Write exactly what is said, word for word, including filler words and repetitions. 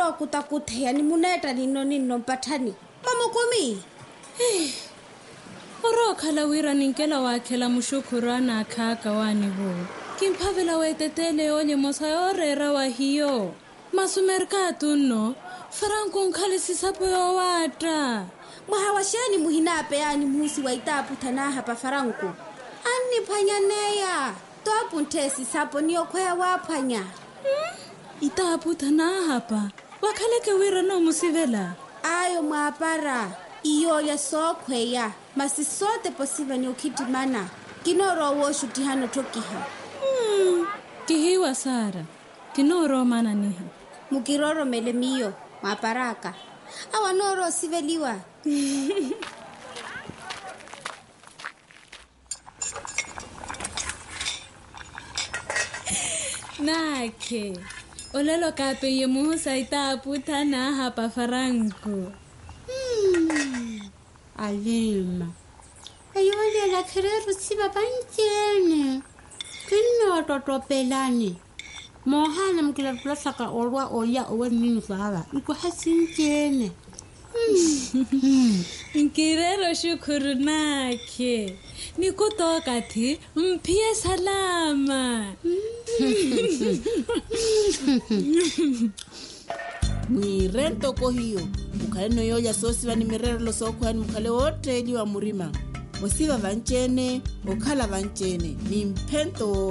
lo kutakuthea ni muneta nino nino mpathani mamukumi oro khala wira ninkela wakhela mushukurana khaka wani bo kimphavela wetetele ole mosa orera wa hiyo masumerka tunno Franco nkhalisi po yo wata mwahawashani muhinape yani musi waitapu thana hapa Franco ani phanyaneya topu ntesi sapo niyo khoya waphanya hmm? Itapu thana hapa wakhaleke wira no musivela ayo mwapara iyo ya sokhweya masisote posiba ni ukitimana kinoro wo shutihano tokiha hmm. Kihiwa Sara kinoro mana niha mukiroro melemiyo maparaka awanoro siveliwa Nake olelo kape ye musa itapu thana hapa Franco hmm. Alima ayole la khereru siba banjene kinno totopelani mohana mkila plasaka olwa oya owe nini fala iko hasinjene Nkirero shukuru nake nikutoka thi mpie salama Mwirento ko hiyo mukale no yoya sosi bani mirero lo sokwani mukale wote eli wa murima osiba vanchene okhala vanchene ni mpento